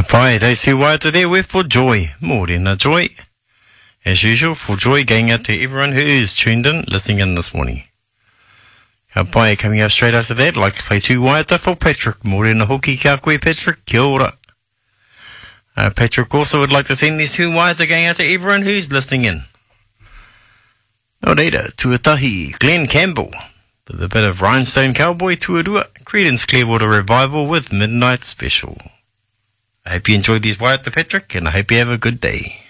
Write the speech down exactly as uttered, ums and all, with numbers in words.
Pai, those who waiata there, we're for joy. Morena joy. As usual, for joy going out to everyone who is tuned in, listening in this morning. Ka pai, coming up straight after that, like to play two waiata for Patrick. Morena hoki kia koe, Patrick. Kia ora. Uh, Patrick also would like to send these two waiata going out to everyone who's listening in. No reira, tuatahi, Glenn Campbell. With a bit of Rhinestone Cowboy tuarua, Creedence Clearwater Revival with Midnight Special. I hope you enjoyed these waiata, Patrick, and I hope you have a good day.